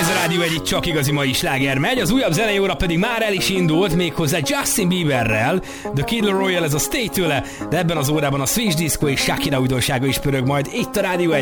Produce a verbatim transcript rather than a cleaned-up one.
Ez a Rádió egy csak igazi mai sláger megy, az újabb zenei óra pedig már el is indult, méghozzá Justin Bieberrel, The Kid Laroi, ez a Stay tőle, de ebben az órában a Switch Disco és Shakira újdonsága is pörög majd itt a Rádió egy